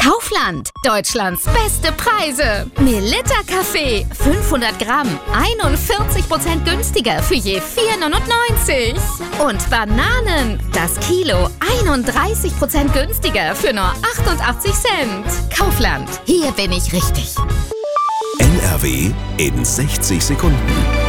Kaufland, Deutschlands beste Preise. Melitta Kaffee, 500 Gramm, 41% günstiger für je 4,99. Und Bananen, das Kilo, 31% günstiger für nur 88 Cent. Kaufland, hier bin ich richtig. NRW in 60 Sekunden.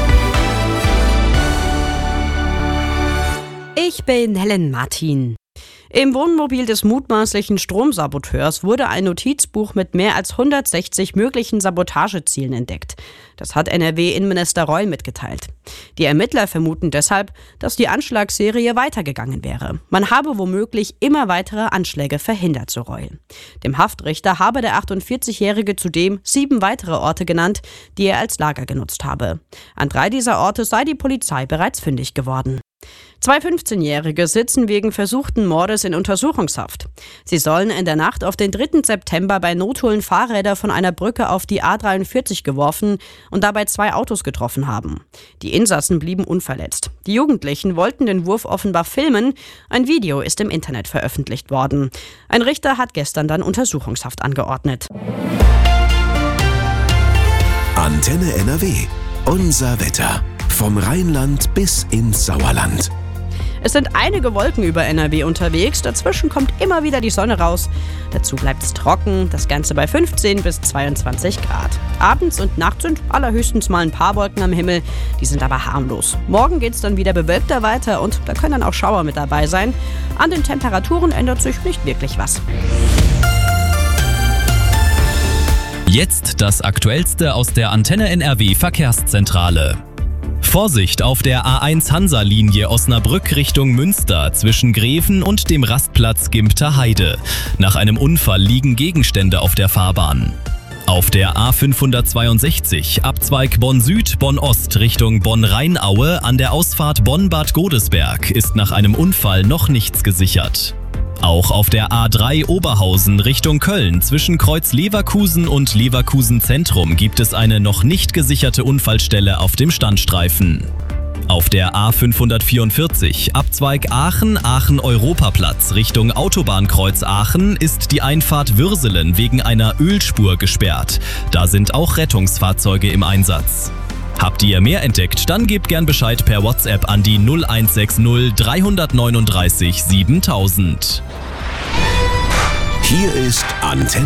Ich bin Helen Martin. Im Wohnmobil des mutmaßlichen Stromsaboteurs wurde ein Notizbuch mit mehr als 160 möglichen Sabotagezielen entdeckt. Das hat NRW-Innenminister Reul mitgeteilt. Die Ermittler vermuten deshalb, dass die Anschlagsserie weitergegangen wäre. Man habe womöglich immer weitere Anschläge verhindert, so Reul. Dem Haftrichter habe der 48-Jährige zudem 7 weitere Orte genannt, die er als Lager genutzt habe. An 3 dieser Orte sei die Polizei bereits fündig geworden. 2 15-Jährige sitzen wegen versuchten Mordes in Untersuchungshaft. Sie sollen in der Nacht auf den 3. September bei Notholen Fahrräder von einer Brücke auf die A43 geworfen und dabei 2 Autos getroffen haben. Die Insassen blieben unverletzt. Die Jugendlichen wollten den Wurf offenbar filmen. Ein Video ist im Internet veröffentlicht worden. Ein Richter hat gestern dann Untersuchungshaft angeordnet. Antenne NRW. Unser Wetter. Vom Rheinland bis ins Sauerland. Es sind einige Wolken über NRW unterwegs, dazwischen kommt immer wieder die Sonne raus. Dazu bleibt es trocken, das Ganze bei 15 bis 22 Grad. Abends und nachts sind allerhöchstens mal ein paar Wolken am Himmel, die sind aber harmlos. Morgen geht es dann wieder bewölkter weiter und da können dann auch Schauer mit dabei sein. An den Temperaturen ändert sich nicht wirklich was. Jetzt das Aktuellste aus der Antenne NRW Verkehrszentrale. Vorsicht auf der A1 Hansa-Linie Osnabrück Richtung Münster zwischen Greven und dem Rastplatz Gimpter Heide. Nach einem Unfall liegen Gegenstände auf der Fahrbahn. Auf der A562 Abzweig Bonn-Süd, Bonn-Ost Richtung Bonn-Rheinaue an der Ausfahrt Bonn-Bad Godesberg ist nach einem Unfall noch nichts gesichert. Auch auf der A3 Oberhausen Richtung Köln zwischen Kreuz Leverkusen und Leverkusen Zentrum gibt es eine noch nicht gesicherte Unfallstelle auf dem Standstreifen. Auf der A544 Abzweig Aachen, Aachen-Europaplatz Richtung Autobahnkreuz Aachen ist die Einfahrt Würselen wegen einer Ölspur gesperrt. Da sind auch Rettungsfahrzeuge im Einsatz. Habt ihr mehr entdeckt, dann gebt gern Bescheid per WhatsApp an die 0160 339 7000. Hier ist Antenne